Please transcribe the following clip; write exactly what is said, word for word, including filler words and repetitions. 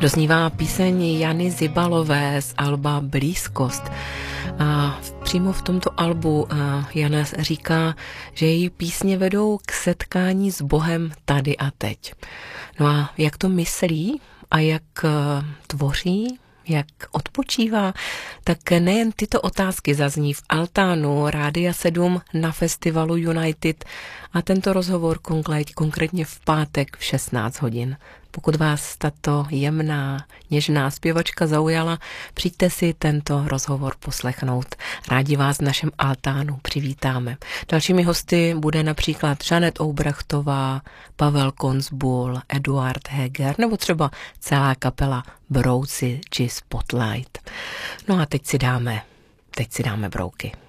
Doznívá píseň Jany Zibalové z alba Blízkost. A přímo v tomto albu Jana říká, že její písně vedou k setkání s Bohem tady a teď. No a jak to myslí a jak tvoří, jak odpočívá, tak nejen tyto otázky zazní v altánu Rádia sedm na festivalu United a tento rozhovor konkrétně v pátek v šestnáct hodin. Pokud vás tato jemná, něžná zpěvačka zaujala, přijďte si tento rozhovor poslechnout. Rádi vás v našem altánu přivítáme. Dalšími hosty bude například Žanet Oubrachtová, Pavel Konzbul, Eduard Heger nebo třeba celá kapela Brouci či Spotlight. No a teď si dáme, teď si dáme brouky.